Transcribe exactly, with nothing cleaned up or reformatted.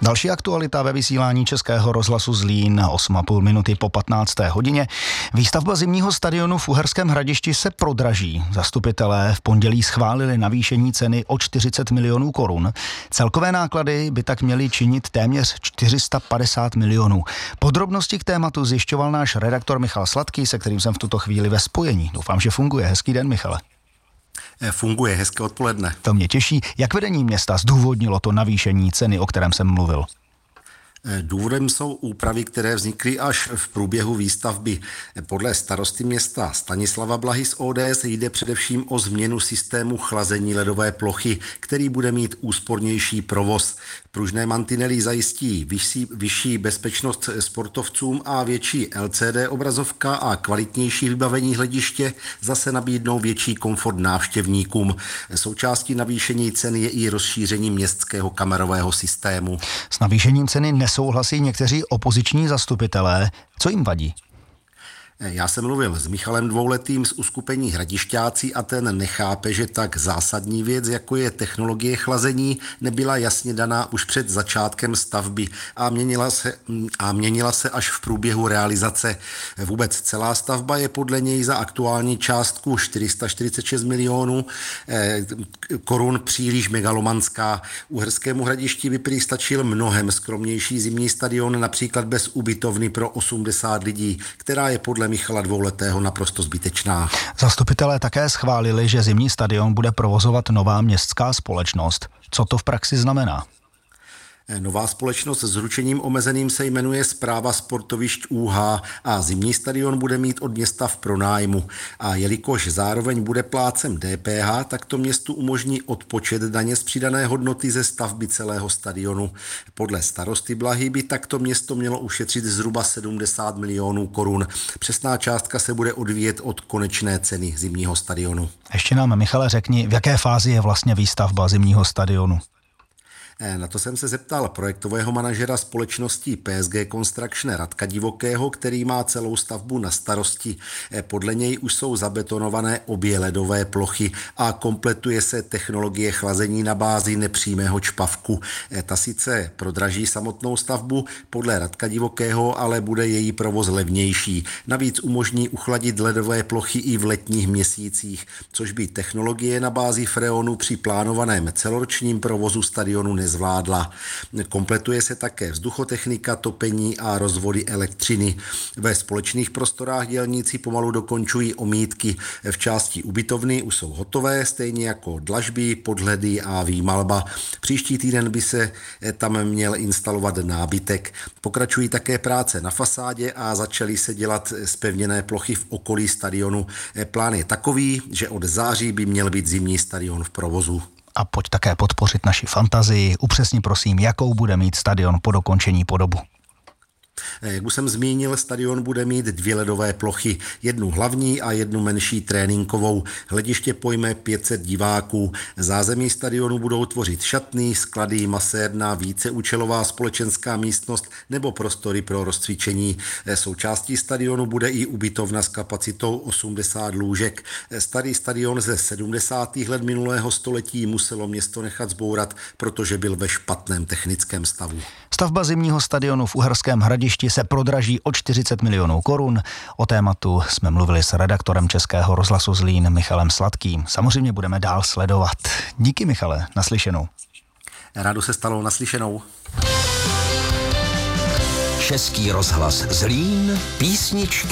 Další aktualita ve vysílání Českého rozhlasu Zlín osm a půl minuty po patnácté hodině. Výstavba zimního stadionu v Uherském Hradišti se prodraží. Zastupitelé v pondělí schválili navýšení ceny o čtyřicet milionů korun. Celkové náklady by tak měly činit téměř čtyři sta padesát milionů. Podrobnosti k tématu zjišťoval náš redaktor Michal Sladký, se kterým jsem v tuto chvíli ve spojení. Doufám, že funguje. Hezký den, Michale. Funguje, hezké odpoledne. To mě těší. Jak vedení města zdůvodnilo to navýšení ceny, o kterém jsem mluvil? Důvodem jsou úpravy, které vznikly až v průběhu výstavby. Podle starosty města Stanislava Blahy z O D S jde především o změnu systému chlazení ledové plochy, který bude mít úspornější provoz. Pružné mantinely zajistí vyšší, vyšší bezpečnost sportovcům a větší L C D obrazovka a kvalitnější vybavení hlediště zase nabídnou větší komfort návštěvníkům. Součástí navýšení ceny je i rozšíření městského kamerového systému. S navýšením ceny nesouhlasí někteří opoziční zastupitelé. Co jim vadí? Já jsem mluvil s Michalem Dvouletým z uskupení Hradišťáci a ten nechápe, že tak zásadní věc, jako je technologie chlazení, nebyla jasně daná už před začátkem stavby a měnila se, a měnila se až v průběhu realizace. Vůbec celá stavba je podle něj za aktuální částku čtyři sta čtyřicet šest milionů korun příliš megalomanská. Uherskému Hradišti by prý stačil mnohem skromnější zimní stadion, například bez ubytovny pro osmdesát lidí, která je podle Michala Dvouletého naprosto zbytečná. Zastupitelé také schválili, že zimní stadion bude provozovat nová městská společnost. Co to v praxi znamená? Nová společnost s ručením omezeným se jmenuje Správa sportovišť U H a zimní stadion bude mít od města v pronájmu. A jelikož zároveň bude plátcem D P H, tak to městu umožní odpočet daně z přidané hodnoty ze stavby celého stadionu. Podle starosty Blahy by takto město mělo ušetřit zhruba sedmdesát milionů korun. Přesná částka se bude odvíjet od konečné ceny zimního stadionu. Ještě nám, Michale, řekni, v jaké fázi je vlastně výstavba zimního stadionu? Na to jsem se zeptal projektového manažera společnosti P S G Construction Radka Divokého, který má celou stavbu na starosti. Podle něj už jsou zabetonované obě ledové plochy a kompletuje se technologie chlazení na bázi nepřímého čpavku. Ta sice prodraží samotnou stavbu, podle Radka Divokého ale bude její provoz levnější. Navíc umožní uchladit ledové plochy i v letních měsících, což by technologie na bázi freonu při plánovaném celoročním provozu stadionu nezvládla. zvládla. Kompletuje se také vzduchotechnika, topení a rozvody elektřiny. Ve společných prostorách dělníci pomalu dokončují omítky. V části ubytovny už jsou hotové, stejně jako dlažby, podhledy a výmalba. Příští týden by se tam měl instalovat nábytek. Pokračují také práce na fasádě a začaly se dělat zpevněné plochy v okolí stadionu. Plán je takový, že od září by měl být zimní stadion v provozu. A pojď také podpořit naši fantazii. Upřesni prosím, jakou bude mít stadion po dokončení podobu. Jak už jsem zmínil, stadion bude mít dvě ledové plochy, jednu hlavní a jednu menší tréninkovou. Hlediště pojme pět set diváků. Zázemí stadionu budou tvořit šatny, sklady, masérna, víceúčelová společenská místnost nebo prostory pro rozcvičení. Součástí stadionu bude i ubytovna s kapacitou osmdesát lůžek. Starý stadion ze sedmdesátých let minulého století muselo město nechat zbourat, protože byl ve špatném technickém stavu. Stavba zimního stadionu v Uherském Hradišti se prodraží o čtyřicet milionů korun. O tématu jsme mluvili s redaktorem Českého rozhlasu Zlín Michalem Sladkým. Samozřejmě budeme dál sledovat. Díky, Michale, naslyšenou. Rádo se stalo, naslyšenou. Český rozhlas Zlín, písničky